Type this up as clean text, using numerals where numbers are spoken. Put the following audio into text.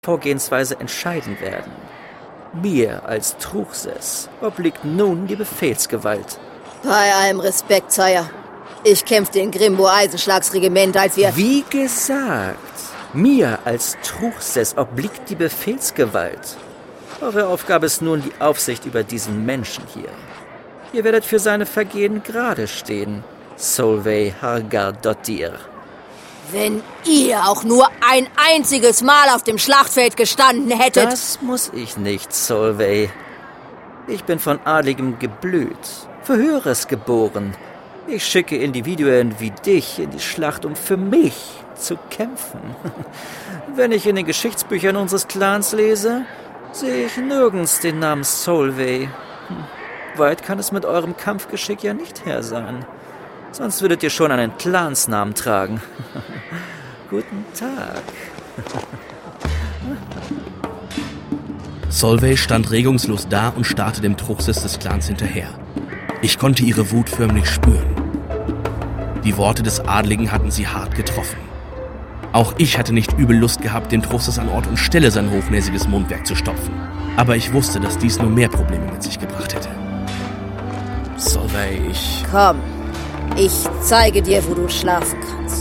Vorgehensweise entscheiden werden. Mir als Truchsess obliegt nun die Befehlsgewalt. Bei allem Respekt, Sire. Ich kämpfte in Grimbo-Eisenschlagsregiment, als wir... Wie gesagt, mir als Truchsess obliegt die Befehlsgewalt. Eure Aufgabe ist nun die Aufsicht über diesen Menschen hier. Ihr werdet für seine Vergehen gerade stehen, Solveig Hargardottir. Wenn ihr auch nur ein einziges Mal auf dem Schlachtfeld gestanden hättet... Das muss ich nicht, Solveig. Ich bin von adligem Geblüt, für Höheres geboren. Ich schicke Individuen wie dich in die Schlacht, um für mich zu kämpfen. Wenn ich in den Geschichtsbüchern unseres Clans lese, sehe ich nirgends den Namen Solveig. Weit kann es mit eurem Kampfgeschick ja nicht her sein. Sonst würdet ihr schon einen Clansnamen tragen. Guten Tag. Solveig stand regungslos da und starrte dem Truchsess des Clans hinterher. Ich konnte ihre Wut förmlich spüren. Die Worte des Adligen hatten sie hart getroffen. Auch ich hatte nicht übel Lust gehabt, dem Truchsess an Ort und Stelle sein hochnäsiges Mundwerk zu stopfen. Aber ich wusste, dass dies nur mehr Probleme mit sich gebracht hätte. Solveig, Komm, ich zeige dir, wo du schlafen kannst.